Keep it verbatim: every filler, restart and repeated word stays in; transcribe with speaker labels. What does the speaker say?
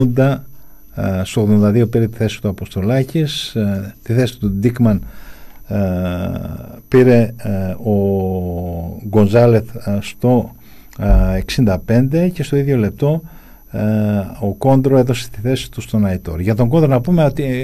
Speaker 1: Στο ογδόντα δύο πήρε τη θέση του Αποστολάκης, τη θέση του Ντίκμαν πήρε ο Γκονζάλεθ στο εξήντα πέντε και στο ίδιο λεπτό ο Κόντρο έδωσε τη θέση του στον Αϊτόρ. Για τον Κόντρο να πούμε ότι